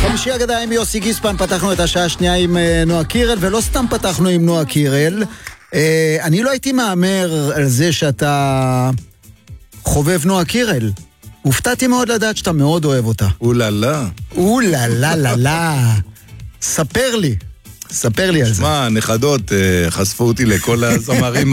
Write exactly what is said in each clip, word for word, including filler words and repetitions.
חמישי אגדה עם יוסי גיספן, פתחנו את השעה השנייה עם נועה קירל, ולא סתם פתחנו עם נועה קירל. אני לא הייתי מאמר על זה שאתה חובב נועה קירל. הופתעתי מאוד לדעת שאתה מאוד אוהב אותה. אוללה. אוללה, לה, לה. ספר לי. ספר לי על זה. שמע, הנכדות חשפו אותי לכל הזמרים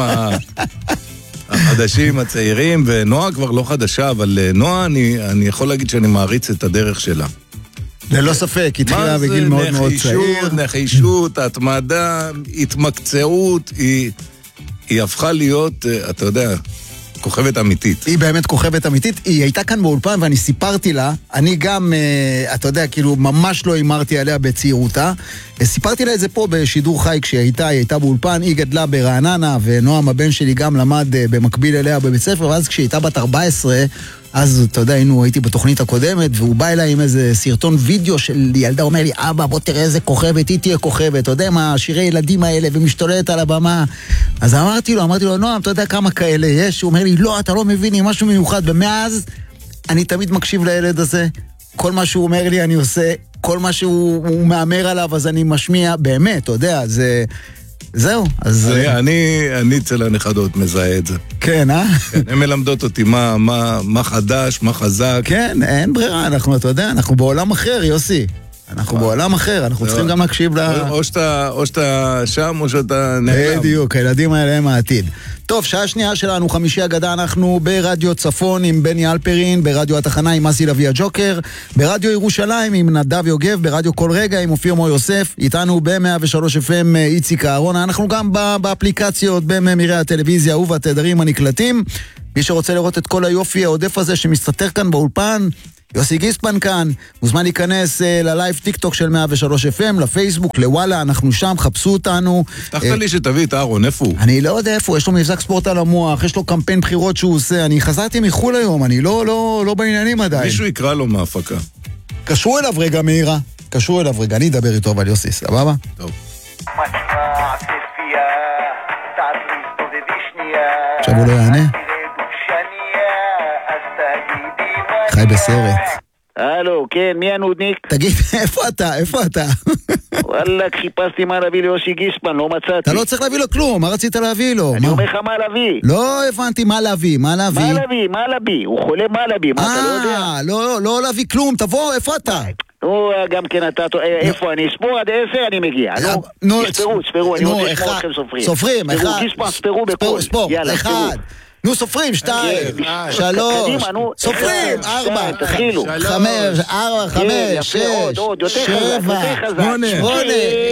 החדשים, הצעירים, ונועה כבר לא חדשה, אבל נועה, אני, אני יכול להגיד שאני מעריץ את הדרך שלה. ללא ספק, התחילה בגיל מאוד מאוד צעיר. נחישות, נחישות, התמדה, התמקצעות, היא, היא הפכה להיות, אתה יודע, כוכבת אמיתית. היא באמת כוכבת אמיתית. היא הייתה כאן באולפן ואני סיפרתי לה, אני גם, אתה יודע, כאילו ממש לא הימרתי עליה בצעירותה. סיפרתי לה את זה פה בשידור חי כשהיא הייתה, היא הייתה באולפן, היא גדלה ברעננה, ונועם הבן שלי גם למד במקביל אליה בבית ספר, ואז כשהיא הייתה בת ארבע עשרה, אז אתה יודע, היינו, הייתי בתוכנית הקודמת, והוא בא אליי עם איזה סרטון וידאו של ילדה, אומר לי, אבא, בוא תראה איזה כוכבת, היא תהיה כוכבת, אתה יודע מה, שירי ילדים האלה, ומשתוללת על הבמה. אז אמרתי לו, אמרתי לו, נועם, אתה יודע כמה כאלה יש? הוא אומר לי, לא, אתה לא מבין, היא משהו מיוחד, ומאז אני תמיד מקשיב לילד הזה, כל מה שהוא אומר לי אני עושה, כל מה שהוא מאמר עליו, אז אני משמיע, באמת, אתה יודע, זה... זהו, אז... אני, אני, אני אצל הנכדות מזהה את זה. כן, אה? כן, הן מלמדות אותי מה, מה, מה חדש, מה חזק. כן, אין ברירה, אנחנו, אתה יודע, אנחנו בעולם אחר, יוסי. אנחנו בעולם אחר, אנחנו צריכים גם להקשיב ל... או שאתה, או שאתה שם, או שאתה נעלם. בדיוק, הילדים האלה הם העתיד. טוב, שעה שנייה שלנו, חמישי אגדה, אנחנו ברדיו צפון עם בני אלפרין, ברדיו התחנה עם מסי לוי הג'וקר, ברדיו ירושלים עם נדב יוגב, ברדיו כל רגע עם אופיר מור יוסף, איתנו ב-מאה ושלוש אף אם איציק אהרון, אנחנו גם באפליקציות, בממירי הטלוויזיה ובתדרים הנקלטים. מי שרוצה לראות את כל היופי העודף הזה שמסתתר כאן באולפן, יוסי גיספן כאן, מוזמן להיכנס uh, ללייב טיק טוק של מאה ושלוש אף אם, לפייסבוק, לוואלה, אנחנו שם, חפשו אותנו. הבטחת uh, לי שתביא את אהרון, איפה הוא? אני לא יודע איפה, יש לו מבזק ספורט על המוח, יש לו קמפיין בחירות שהוא עושה, אני חזרתי מחול היום, אני לא, לא, לא בעניינים עדיין. מישהו יקרא לו מהפקה. קשרו אליו רגע מהירה, קשרו אליו רגע, אני אדבר איתו, אבל יוסי, סבבה? טוב. עכשיו הוא לא יענה? חי בסרט. הלו, כן, מי הנודניק? תגיד, איפה אתה? איפה אתה? וואלה, חיפשתי מה להביא ליוסי גיספן, לא מצאתי. אתה לא צריך להביא לו כלום, מה רצית להביא לו? אני אומר לך מה להביא. לא הבנתי מה להביא, מה להביא? מה להביא, מה להביא? הוא חולה מה להביא, מה אתה לא יודע? אה, לא, לא להביא כלום, תבוא, איפה אתה? נו, גם כן אתה, איפה אני? ספור עד עשר, אני מגיע. נו, ספרו, ספרו, אני רוצה לשמור אתכם סופרים. סופרים, אחד. ספרו, גיספן, ספרו בכל. ספור, אחד. נו, סופרים, שתיים, שלוש, סופרים, ארבע, חמש, ארבע, חמש, שש, שבע, שמונה, שמונה.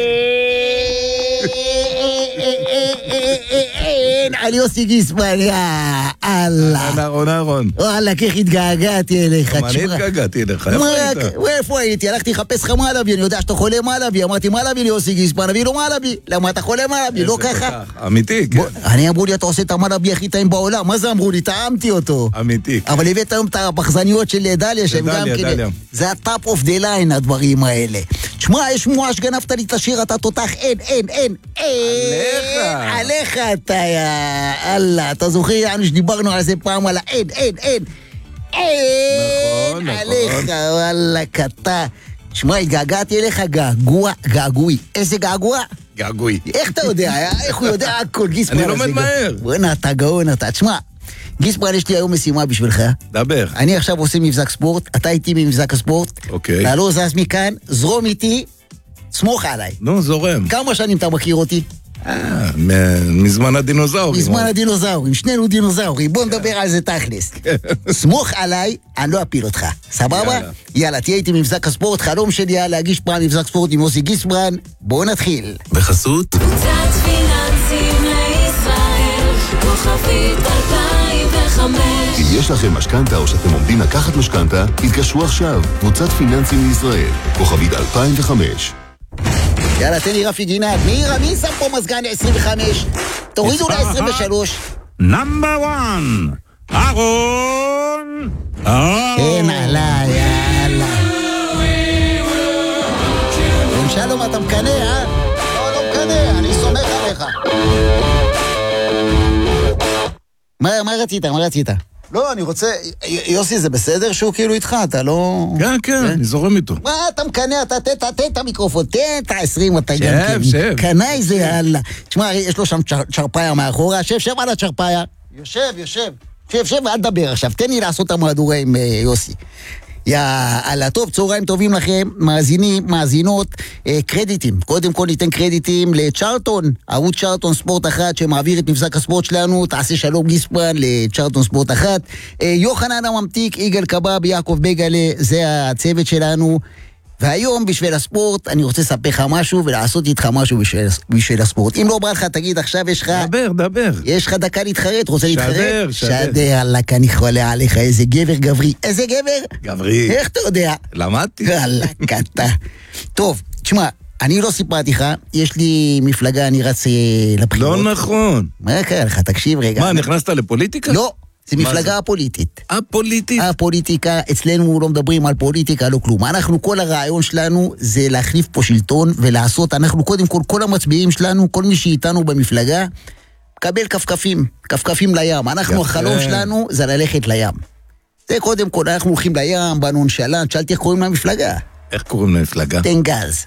על יוסי גיספן, יא אללה. אהרון, אהרון. וואלה, כך התגעגעתי אליך. מה אני התגעגעתי אליך? איפה היית? איפה הייתי? הלכתי לחפש לך מה להביא, אני יודע שאתה חולה מה להביא. אמרתי מה להביא ליוסי גיספן, נביא לו מה להביא. למה אתה חולה מה להביא? לא ככה. אמיתי, כן. אני אמרו לי, אתה עושה את מה להביא הכי טעים בעולם. מה זה אמרו לי? טעמתי אותו. אמיתי. אבל הבאת היום את הפחזניות של דליה, שהם גם כן... זה הטאפ אוף דה ליין, הדברים האלה. תשמע, יש שמועה שגנבת לי את השיר, אתה תותח, אין, אין, אין, אין. עליך אתה, יא אללה. אתה זוכר, יענו שדיברנו על זה פעם, על האין, אין, אין. אין. עליך, וואלה, קטע. תשמע, התגעגעתי אליך געגוע, געגועי. איזה געגוע? געגועי. איך אתה יודע? איך הוא יודע הכל, גיספן? אני לומד מהר. בוא'נה, אתה גאון, אתה. תשמע, גיספן, יש לי היום משימה בשבילך. דבר. אני עכשיו עושה מבזק ספורט, אתה איתי במבזק הספורט. אוקיי. אתה לא זז מכאן, זרום איתי, סמוך עליי. נו, זורם. כמה שנים אתה מכיר אותי? אה, מזמן הדינוזאורים. מזמן הדינוזאורים, שנינו דינוזאורים, בוא נדבר על זה תכלס. סמוך עליי, אני לא אפיל אותך, סבבה? יאללה, תהיה איתי מבזק הספורט, חלום שלי היה להגיש פעם מבזק ספורט עם יוסי גיספן, בואו נתחיל. בחסות? קבוצת פיננסים לישראל, כוכבית אלפיים וחמש. אם יש לכם משכנתה או שאתם עומדים לקחת משכנתה, התקשרו עכשיו, קבוצת פיננסים לישראל, כוכבית אלפיים וחמש. יאללה, תן לי רפי גינת. מאירה, מי שם פה מזגן עשרים וחמש? תורידו ל-עשרים ושלוש. נאמבר וואן, אהרון. כן, עלה, יאללה. בן שלום, אתה מקנה, אה? לא, לא מקנה, אני סומך עליך. מה רצית? מה רצית? לא, אני רוצה... יוסי, זה בסדר שהוא כאילו איתך, אתה לא... כן, כן, אני זורם איתו. מה, אתה מקנה, אתה תת את המיקרופון, תת את העשרים, אתה גם כן. שב, שב. קנה איזה יאללה. תשמע, יש לו שם צ'רפיה מאחורה, שב, שב על הצ'רפיה. יושב, יושב. שב, שב, אל תדבר עכשיו. תן לי לעשות את המהדורה עם יוסי. יאללה, טוב, צהריים טובים לכם, מאזינים, מאזינות, אה, קרדיטים. קודם כל ניתן קרדיטים לצ'רטון, ערוץ צ'רטון ספורט אחת שמעביר את מבזק הספורט שלנו, תעשה שלום גיספן לצ'רטון ספורט אחת. אה, יוחנן הממתיק, יגאל קבב, יעקב בגלה, זה הצוות שלנו. והיום בשביל הספורט אני רוצה לספר לך משהו ולעשות איתך משהו בשביל, בשביל הספורט. אם לא בא לך, תגיד עכשיו יש לך... דבר, דבר. יש לך דקה להתחרט, רוצה להתחרט? שדר, שדר. שדר, אללק, אני חולה עליך, איזה גבר גברי. איזה גבר? גברי. איך אתה יודע? למדתי. אללק, אתה. טוב, תשמע, אני לא סיפרתי לך, יש לי מפלגה, אני רץ לבחירות. לא נכון. מה קרה לך? תקשיב רגע. מה, נכנסת לפוליטיקה? לא. זה מפלגה הפוליטית. הפוליטית? הפוליטיקה, אצלנו לא מדברים על פוליטיקה, לא כלום. אנחנו, כל הרעיון שלנו זה להחליף פה שלטון ולעשות, אנחנו קודם כל, כל המצביעים שלנו, כל מי שאיתנו במפלגה, קבל כפכפים, כפכפים לים. אנחנו, החלום שלנו זה ללכת לים. זה קודם כל, אנחנו הולכים לים, בנונשלנט, שאלתי איך קוראים למפלגה. איך קוראים למפלגה? תן גז.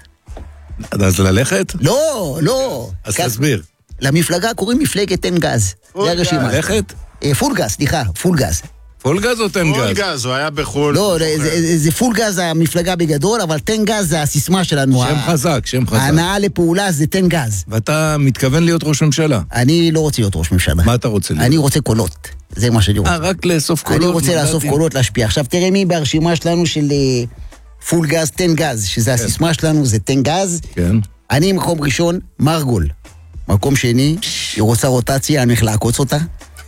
אז ללכת? לא, לא. אז תסביר. למפלגה קוראים מפלגת תן גז. זה הרשימה. ללכת? פול גז, סליחה, פול גז. פול גז או תן גז? פול גז, הוא היה בחול. לא, זה פול גז המפלגה בגדול, אבל תן גז זה הסיסמה שלנו. שם חזק, שם חזק. ההנאה לפעולה זה תן גז. ואתה מתכוון להיות ראש ממשלה? אני לא רוצה להיות ראש ממשלה. מה אתה רוצה להיות? אני רוצה קולות, זה מה שאני רוצה. אה, רק לאסוף קולות? אני רוצה לאסוף קולות, להשפיע. עכשיו תראה מי ברשימה שלנו של פול גז, תן גז, שזה הסיסמה שלנו, זה תן גז. כן. אני מקום ראשון, מרגול. מקום שני, היא רוצה רוטציה, אני הולך לעקוץ אותה.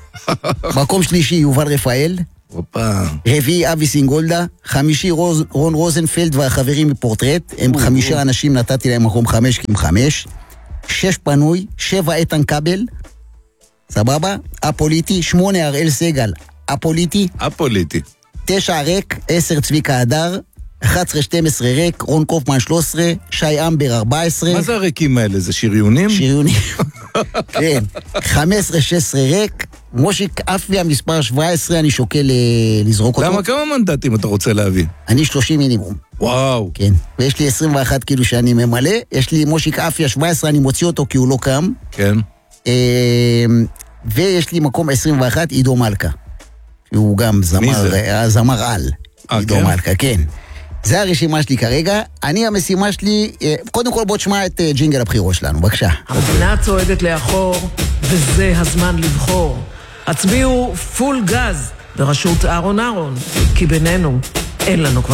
מקום שלישי, יובל רפאל. אופה. רביעי, אבי סינגולדה. חמישי, רוז, רון רוזנפלד והחברים מפורטרט. הם או, חמישה או. אנשים, נתתי להם מקום חמש כי הם חמש. שש פנוי, שבע איתן כבל. סבבה? הפוליטי. שמונה, אראל סגל. הפוליטי. הפוליטי. תשע, ריק. עשר, צביקה הדר. אחת עשרה שתים עשרה ריק. רון קופמן שלוש עשרה. שי אמבר ארבע עשרה. מה זה הריקים האלה? זה שריונים? שריונים. כן. חמש עשרה שש עשרה ריק. מושיק אפי המספר שבע עשרה, אני שוקל לזרוק אותו. למה כמה מנדטים אתה רוצה להביא? אני שלושים מינימום. וואו. כן. ויש לי עשרים ואחת כאילו שאני ממלא. יש לי מושיק אפי ה-שבע עשרה, אני מוציא אותו כי הוא לא קם. כן. ויש לי מקום עשרים ואחת, עידו מלכה. הוא גם זמר, זמר על. עידו מלכה, כן. זה הרשימה שלי כרגע. אני, המשימה שלי, קודם כל בוא תשמע את ג'ינגל הבחירות שלנו, בבקשה. המדינה צועדת לאחור, וזה הזמן לבחור. הצביעו פול גז בראשות אהרון אהרון, כי בינינו אין לנו כבר